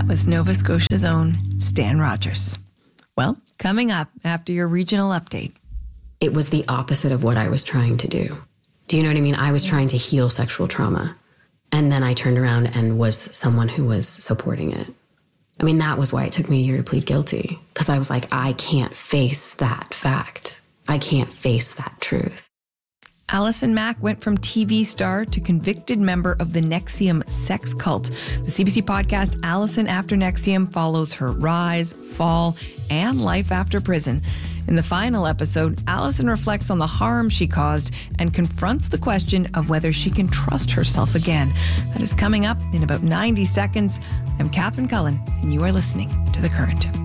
was Nova Scotia's own Stan Rogers. Well, coming up after your regional update. It was the opposite of what I was trying to do. Do you know what I mean? I was trying to heal sexual trauma. And then I turned around and was someone who was supporting it. I mean, that was why it took me a year to plead guilty. Because I was like, I can't face that fact. I can't face that truth. Allison Mack went from TV star to convicted member of the NXIVM sex cult. The CBC podcast Allison After NXIVM follows her rise, fall, and life after prison. In the final episode, Allison reflects on the harm she caused and confronts the question of whether she can trust herself again. That is coming up in about 90 seconds. I'm Catherine Cullen, and you are listening to The Current.